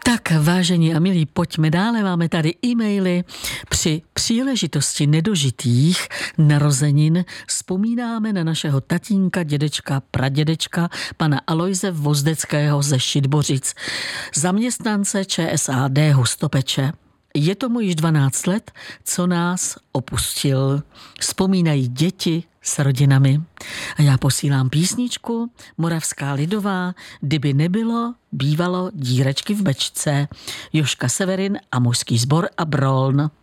Tak, vážení a milí, pojďme dále. Máme tady e-maily. Při příležitosti nedožitých narozenin vzpomínáme na našeho tatínka, dědečka, pradědečka, pana Alojze Vozdeckého ze Šidbořic, zaměstnance ČSAD Hustopeče. Je tomu již 12 let, co nás opustil. Vzpomínají děti s rodinami. A já posílám písničku Moravská lidová, kdyby nebylo, bývalo dírečky v Bečce. Jožka Severin a mužský sbor a Broln.